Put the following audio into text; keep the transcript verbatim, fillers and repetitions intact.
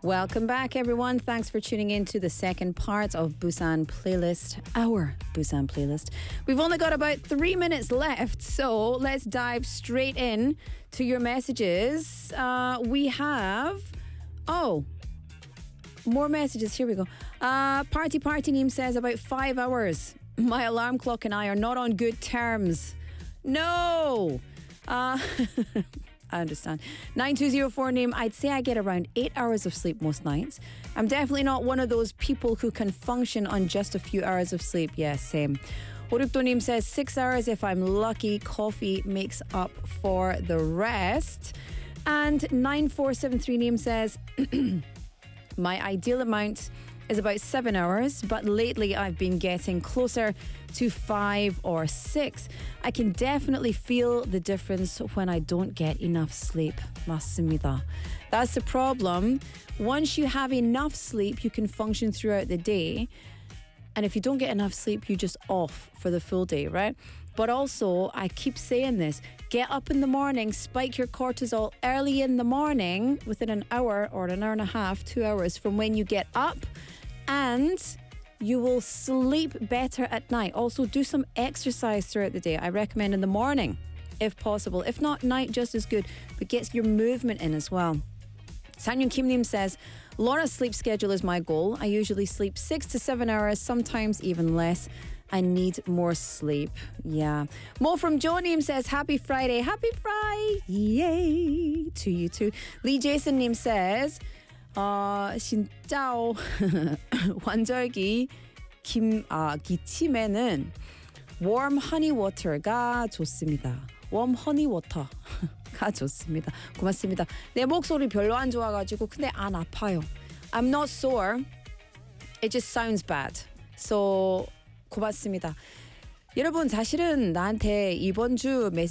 Welcome back, everyone. Thanks for tuning in to the second part of Busan Playlist, our Busan Playlist. We've only got about three minutes left, so let's dive straight in to your messages. Uh, we have, oh, more messages. Here we go. Uh, Party Party Neem says about five hours. My alarm clock and I are not on good terms. No. Uh, I understand. nine two zero four name, I'd say I get around eight hours of sleep most nights. I'm definitely not one of those people who can function on just a few hours of sleep. Yeah, same. Orukdonim says six hours if I'm lucky. Coffee makes up for the rest. And nine four seven three name says my ideal amount is about seven hours, but lately I've been getting closer to five or six. I can definitely feel the difference when I don't get enough sleep. 맞습니다. That's the problem. Once you have enough sleep, you can function throughout the day. And if you don't get enough sleep, you're just off for the full day, right? But also, I keep saying this, get up in the morning, spike your cortisol early in the morning, within an hour or an hour and a half, two hours from when you get up, and you will sleep better at night. Also, do some exercise throughout the day. I recommend in the morning, if possible. If not, night just as good, but gets your movement in as well. Sanyun Kim Nim says, Laura's sleep schedule is my goal. I usually sleep six to seven hours, sometimes even less. I need more sleep. Yeah. Mo from Jonim says, happy Friday. Happy Friday. Yay. To you too. Lee Jason Nim says, 어, 진짜 환절기 김, 아, 기침에는 warm honey water가 좋습니다. warm honey water가 좋습니다. 고맙습니다. 내 목소리 별로 안 좋아가지고 근데 안 아파요. I'm not sore. It just sounds bad. So 고맙습니다. 여러분 사실은 나한테 이번 주 메시지